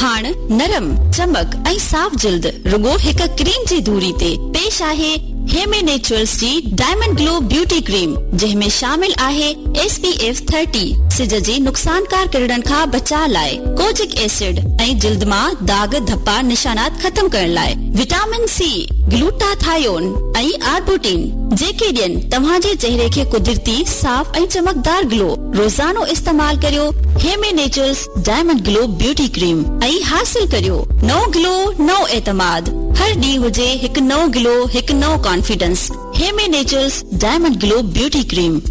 हाण नरम चमक ऐं साफ जिल्द रुगो हिक क्रीम जी दूरी ते पेश आहे हेमे नेचुरल्स जी डायमंड ग्लो ब्यूटी क्रीम जंहिंमें शामिल आहे SPF 30 सिज जी नुक़सानकार किरणनि खां बचाव लाइ, कोजिक एसिड ऐं जिल्द मां दाग धप्पा निशानात खत्म करण लाइ, विटामिन C, ग्लूटाथायोन ऐं आर्बुटिन जेके ॾियनि तव्हांजे चेहरे खे कुदरती साफ ऐं चमकदार ग्लो। रोज़ानो इस्तेमाल करियो हेमे naturals diamond glow beauty cream ऐं हासिल करियो नओ ग्लो, नओ एतमाद। हर ॾींहुं हुजे हिकु नओ ग्लो, हिकु नओ confidence. हेमे naturals diamond glow beauty cream.